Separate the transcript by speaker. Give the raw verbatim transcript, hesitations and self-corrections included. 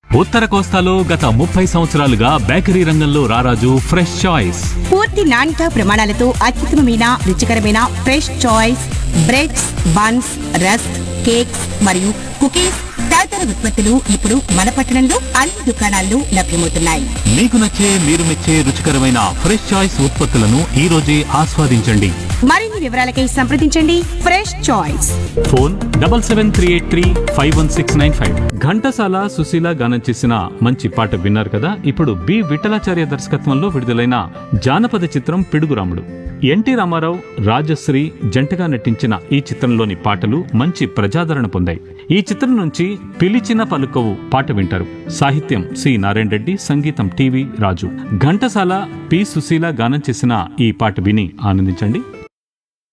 Speaker 1: ఉత్తర కోస్తాలో గత ముప్పై సంవత్సరాలుగా బేకరీ రంగంలో రారాజు ఫ్రెష్ చాయిస్.
Speaker 2: పూర్తి నాణ్యత ప్రమాణాలతో అత్యుత్తమమైన రుచికరమైన fresh choice breads, buns, rusk, cakes మరియు కుకీస్ తదితర ఉత్పత్తులు ఇప్పుడు మన పట్టణంలో అన్ని దుకాణాల్లో లభ్యమవుతున్నాయి.
Speaker 1: మీకు నచ్చే మీరు మెచ్చే రుచికరమైన ఫ్రెష్ చాయిస్ ఉత్పత్తులను ఈ రోజే ఆస్వాదించండి.
Speaker 2: మరిన్ని వివరాలకై సంప్రదించండి fresh choice.
Speaker 1: Phone double seven three eight three five one six nine five. Ghantasala Susheela గానం చేసిన మంచి పాట విన్నారు కదా. ఇప్పుడు బి విఠలాచార్య దర్శకత్వంలో విడుదలైన జానపద చిత్రం పిడుగురాముడు. ఎన్టీ రామారావు, రాజశ్రీ జంటగా నటించిన ఈ చిత్రంలోని పాటలు మంచి ప్రజాదరణ పొందాయి. ఈ చిత్రం నుంచి పిలిచిన పలుకవు పాట వింటారు. సాహిత్యం సి నారాయణ రెడ్డి, సంగీతం టివి రాజు. ఘంటసాల, పి సుశీల గానం చేసిన ఈ పాట విని ఆనందించండి.